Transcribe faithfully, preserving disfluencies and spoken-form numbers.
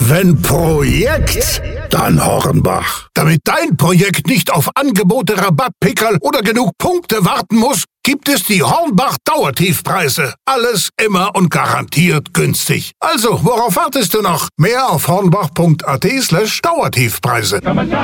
Wenn Projekt, dann Hornbach. Damit dein Projekt nicht auf Angebote, Rabattpickerl oder genug Punkte warten muss, gibt es die Hornbach Dauertiefpreise. Alles immer und garantiert günstig. Also, worauf wartest du noch? Mehr auf hornbach punkt at slash Dauertiefpreise.